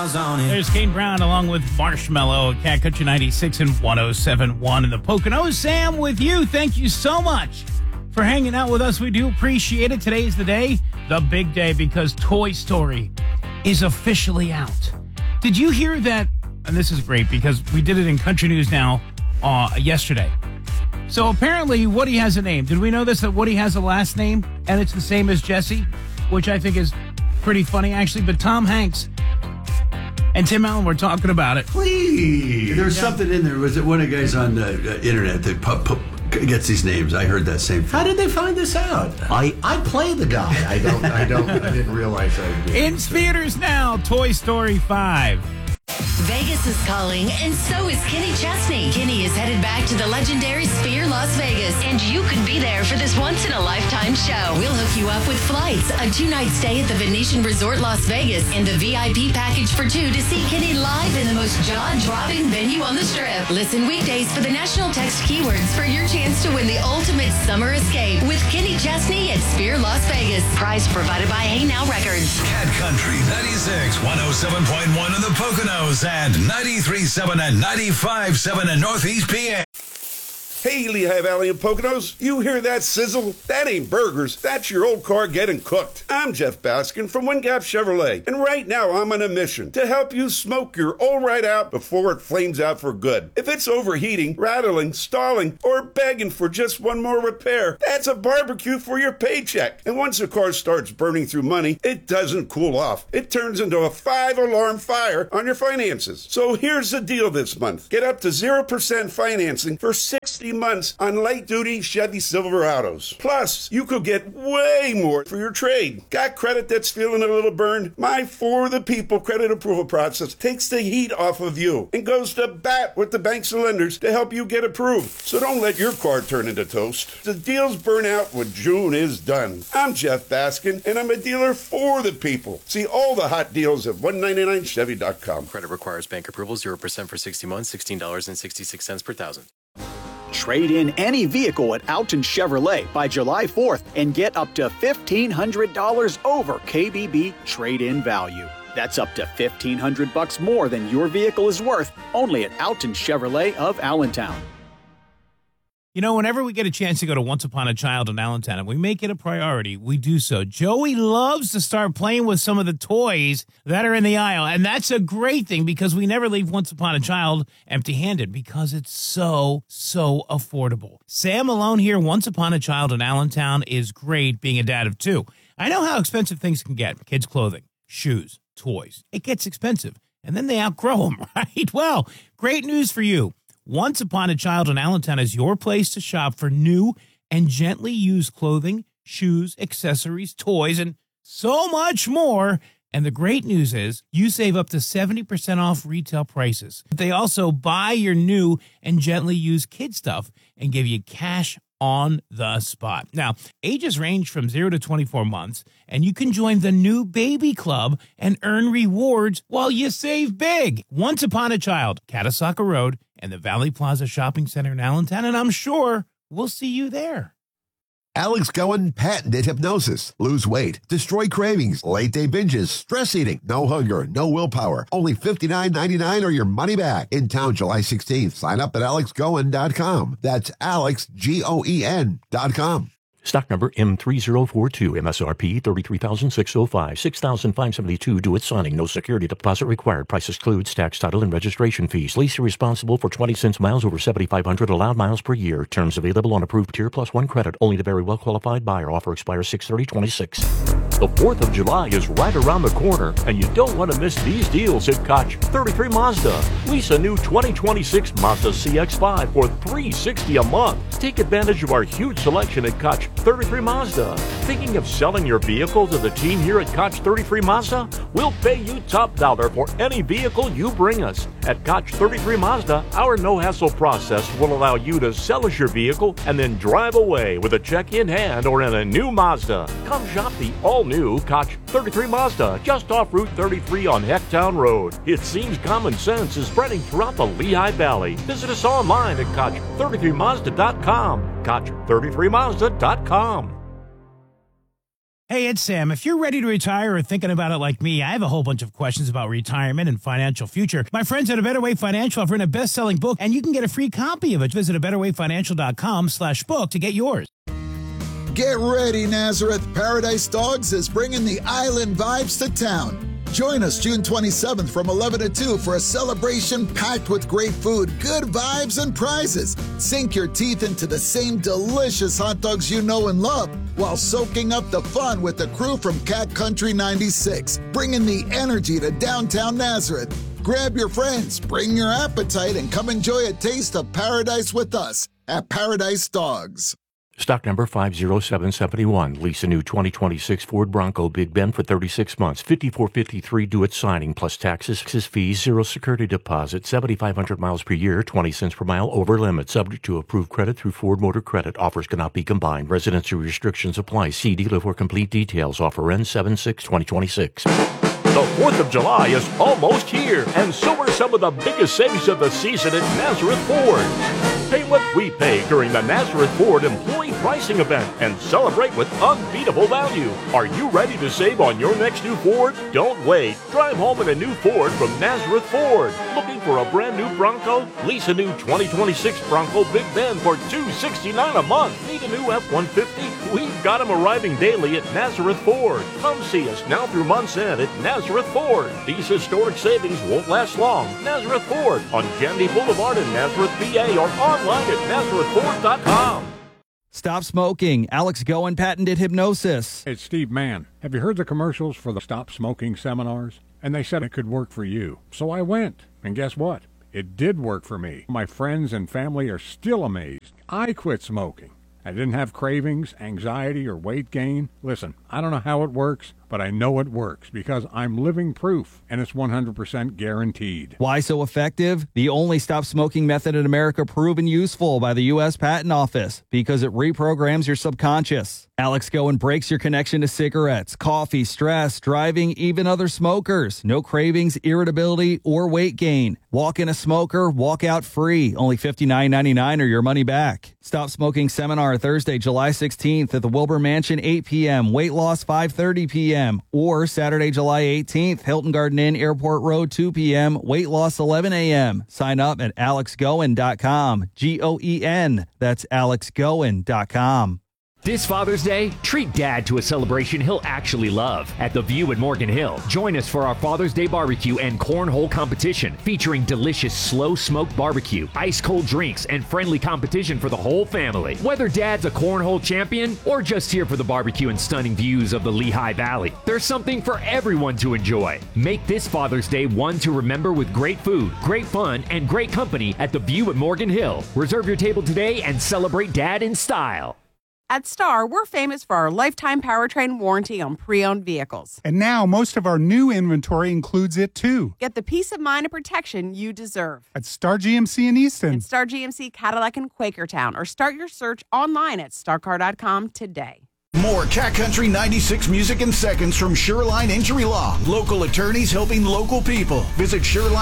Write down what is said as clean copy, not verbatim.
miles on it. There's Kane Brown along with Marshmallow at Cat Country 96 and 107.1 in the Poconos. Sam with you. Thank you so much for hanging out with us. We do appreciate it. Today is the day, the big day, because Toy Story is officially out. Did you hear that? And this is great because we did it in Country News Now yesterday. So apparently Woody has a name. Did we know this, that Woody has a last name and it's the same as Jesse, which I think is pretty funny, actually. But Tom Hanks and Tim Allen were talking about it. Please. There's something in there. Was it one of the guys on the internet that gets these names? I heard that same thing. How did they find this out? I play the guy. I didn't realize I did. In theaters now, Toy Story 5. Vegas is calling, and so is Kenny Chesney. Kenny is headed back to the legendary Sphere Las Vegas, and you could be there for this once-in-a-lifetime show. We'll hook you up with flights, a 2-night stay at the Venetian Resort Las Vegas, and a VIP package for 2 to see Kenny live in the most jaw-dropping venue on the Strip. Listen weekdays for the national text keywords for your chance to win the ultimate summer escape with Kenny Chesney at Sphere Las Vegas. Prize provided by Hey Now Records. Cat Country 96, 107.1 in the Poconos, and 93.7 and 95.7 in Northeast PA. Hey, Lehigh Valley and Poconos, you hear that sizzle? That ain't burgers, that's your old car getting cooked. I'm Jeff Baskin from Wind Gap Chevrolet, and right now I'm on a mission to help you smoke your old right out before it flames out for good. If it's overheating, rattling, stalling, or begging for just one more repair, that's a barbecue for your paycheck. And once a car starts burning through money, it doesn't cool off. It turns into a 5-alarm fire on your finances. So here's the deal this month. Get up to 0% financing for 60 months on light-duty Chevy Silverados. Plus, you could get way more for your trade. Got credit that's feeling a little burned? My For the People credit approval process takes the heat off of you and goes to bat with the banks and lenders to help you get approved. So don't let your car turn into toast. The deals burn out when June is done. I'm Jeff Baskin, and I'm a dealer for the people. See all the hot deals at 199chevy.com. Credit requires bank approval, 0% for 60 months, $16.66 per thousand. Trade in any vehicle at Alton Chevrolet by July 4th and get up to $1,500 over KBB trade-in value. That's up to $1,500 more than your vehicle is worth, only at Alton Chevrolet of Allentown. You know, whenever we get a chance to go to Once Upon a Child in Allentown, and we make it a priority, we do so. Joey loves to start playing with some of the toys that are in the aisle, and that's a great thing because we never leave Once Upon a Child empty-handed because it's so affordable. Sam Malone here, Once Upon a Child in Allentown, is great being a dad of 2. I know how expensive things can get. Kids' clothing, shoes, toys. It gets expensive, and then they outgrow them, right? Well, great news for you. Once Upon a Child in Allentown is your place to shop for new and gently used clothing, shoes, accessories, toys, and so much more. And the great news is you save up to 70% off retail prices. They also buy your new and gently used kid stuff and give you cash on the spot. Now, ages range from 0 to 24 months, and you can join the new baby club and earn rewards while you save big. Once Upon a Child, Catasauqua Road, and the Valley Plaza Shopping Center in Allentown, and I'm sure we'll see you there. Alex Cohen patented hypnosis. Lose weight, destroy cravings, late day binges, stress eating, no hunger, no willpower. Only $59.99 or your money back. In town July 16th. Sign up at alexcohen.com. That's alexgoen.com. Stock number M3042, MSRP 33,605, 6,572 due at signing. No security deposit required. Price excludes tax, title, and registration fees. Lease responsible for 20 cents miles over 7,500 allowed miles per year. Terms available on approved tier plus 1 credit. Only to very well qualified buyer. Offer expires 6/30/26. The 4th of July is right around the corner, and you don't want to miss these deals at Koch 33 Mazda. Lease a new 2026 Mazda CX-5 for $360 a month. Take advantage of our huge selection at Koch 33 Mazda. Thinking of selling your vehicle to the team here at Koch 33 Mazda? We'll pay you top dollar for any vehicle you bring us. At Koch 33 Mazda, our no-hassle process will allow you to sell us your vehicle and then drive away with a check in hand or in a new Mazda. Come shop the all-new Koch 33 Mazda just off Route 33 on Hecktown Road. It seems common sense is spreading throughout the Lehigh Valley. Visit us online at Koch33Mazda.com. Koch33Mazda.com. Hey, it's Sam. If you're ready to retire or thinking about it like me, I have a whole bunch of questions about retirement and financial future. My friends at A Better Way Financial have written a best-selling book, and you can get a free copy of it. Visit abetterwayfinancial.com/book to get yours. Get ready, Nazareth. Paradise Dogs is bringing the island vibes to town. Join us June 27th from 11 to 2 for a celebration packed with great food, good vibes, and prizes. Sink your teeth into the same delicious hot dogs you know and love while soaking up the fun with the crew from Cat Country 96, bringing the energy to downtown Nazareth. Grab your friends, bring your appetite, and come enjoy a taste of paradise with us at Paradise Dogs. Stock number 50771. Lease a new 2026 Ford Bronco Big Bend for 36 months. $54.53 due at signing, plus taxes, fees, zero security deposit, 7,500 miles per year, 20 cents per mile over limit. Subject to approved credit through Ford Motor Credit. Offers cannot be combined. Residency restrictions apply. See dealer for complete details. Offer ends 7/6/2026. The 4th of July is almost here, and so are some of the biggest savings of the season at Nazareth Ford. Pay what we pay during the Nazareth Ford Employee Pricing Event and celebrate with unbeatable value. Are you ready to save on your next new Ford? Don't wait. Drive home in a new Ford from Nazareth Ford. Looking for a brand new Bronco? Lease a new 2026 Bronco Big Bend for $269 a month. Need a new F-150? We've got them arriving daily at Nazareth Ford. Come see us now through month's end at Nazareth Ford. These historic savings won't last long. Nazareth Ford on Kennedy Boulevard in Nazareth, PA, or online at NazarethFord.com. Stop smoking. Alex Goen patented hypnosis. It's Steve Mann. Have you heard the commercials for the Stop Smoking seminars? And they said it could work for you. So I went. And guess what? It did work for me. My friends and family are still amazed. I quit smoking. I didn't have cravings, anxiety, or weight gain. Listen, I don't know how it works, but I know it works because I'm living proof, and it's 100% guaranteed. Why so effective? The only stop smoking method in America proven useful by the U.S. Patent Office because it reprograms your subconscious. Alex Goen breaks your connection to cigarettes, coffee, stress, driving, even other smokers. No cravings, irritability, or weight gain. Walk in a smoker, walk out free. Only $59.99 or your money back. Stop Smoking Seminar Thursday, July 16th at the Wilbur Mansion, 8 p.m. Weight loss, 5:30 p.m. Or Saturday, July 18th, Hilton Garden Inn, Airport Road, 2 p.m. Weight loss, 11 a.m. Sign up at alexgoen.com. Goen. That's alexgoen.com. This Father's Day, treat Dad to a celebration he'll actually love at The View at Morgan Hill. Join us for our Father's Day barbecue and cornhole competition featuring delicious slow-smoked barbecue, ice-cold drinks, and friendly competition for the whole family. Whether Dad's a cornhole champion or just here for the barbecue and stunning views of the Lehigh Valley, there's something for everyone to enjoy. Make this Father's Day one to remember with great food, great fun, and great company at The View at Morgan Hill. Reserve your table today and celebrate Dad in style. At Star, we're famous for our lifetime powertrain warranty on pre-owned vehicles. And now most of our new inventory includes it too. Get the peace of mind and protection you deserve. At Star GMC in Easton. And Star GMC Cadillac in Quakertown. Or start your search online at starcar.com today. More Cat Country 96 music in seconds from Shoreline Injury Law. Local attorneys helping local people. Visit Shoreline